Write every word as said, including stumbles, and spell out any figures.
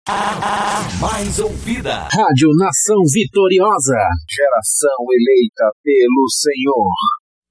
A mais ouvida. Rádio Nação Vitoriosa. Geração eleita pelo Senhor.